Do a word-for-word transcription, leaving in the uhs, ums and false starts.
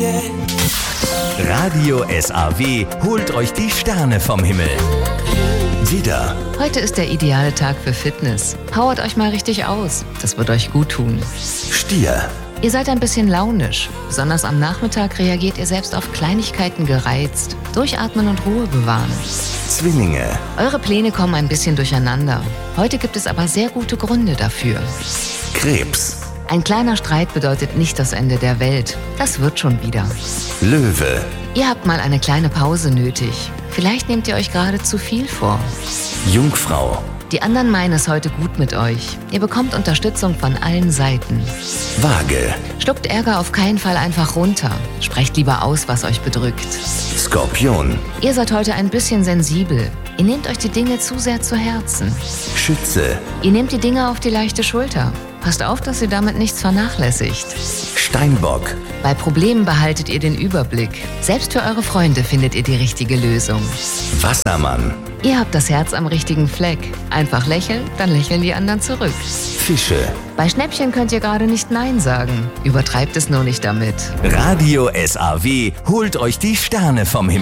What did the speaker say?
Radio S A W holt euch die Sterne vom Himmel. Widder, Heute ist der ideale Tag für Fitness. Powert euch mal richtig aus. Das wird euch gut tun. Stier, Ihr seid ein bisschen launisch. Besonders am Nachmittag reagiert ihr selbst auf Kleinigkeiten gereizt. Durchatmen und Ruhe bewahren. Zwillinge, Eure Pläne kommen ein bisschen durcheinander. Heute gibt es aber sehr gute Gründe dafür. Krebs, Ein kleiner Streit bedeutet nicht das Ende der Welt. Das wird schon wieder. Löwe, Ihr habt mal eine kleine Pause nötig. Vielleicht nehmt ihr euch gerade zu viel vor. Jungfrau, Die anderen meinen es heute gut mit euch. Ihr bekommt Unterstützung von allen Seiten. Waage, Schluckt Ärger auf keinen Fall einfach runter. Sprecht lieber aus, was euch bedrückt. Skorpion, Ihr seid heute ein bisschen sensibel. Ihr nehmt euch die Dinge zu sehr zu Herzen. Schütze, Ihr nehmt die Dinge auf die leichte Schulter. Passt auf, dass ihr damit nichts vernachlässigt. Steinbock, Bei Problemen behaltet ihr den Überblick. Selbst für eure Freunde findet ihr die richtige Lösung. Wassermann, Ihr habt das Herz am richtigen Fleck. Einfach lächeln, dann lächeln die anderen zurück. Fische. Bei Schnäppchen könnt ihr gerade nicht Nein sagen. Übertreibt es nur nicht damit. Radio S A W holt euch die Sterne vom Himmel.